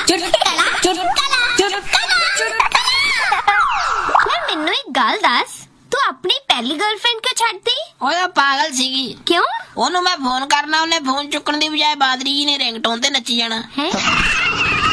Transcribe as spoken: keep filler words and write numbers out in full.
ਚੁਟਕਲਾ ਚੁਟਕਲਾ ਚੁਟਕਲਾ ਯਾਰ ਮੈਨੂੰ ਇੱਕ ਗੱਲ ਦੱਸ, ਤੂੰ ਆਪਣੀ ਪਹਿਲੀ ਗਰਲਫ੍ਰੈਂਡ ਕਿਉਂ ਛੱਡਦੀ? ਉਹ ਤਾਂ ਪਾਗਲ ਸੀਗੀ। ਕਿਉਂ? ਉਹਨੂੰ ਮੈਂ ਫੋਨ ਕਰਨਾ, ਉਹਨੇ ਫੋਨ ਚੁੱਕਣ ਦੀ ਬਜਾਏ ਬਾਦਰੀ ਜੀ ਨੇ ਰਿੰਗਟੋਨ ਤੇ ਨੱਚੀ ਜਾਣਾ। ਹੈ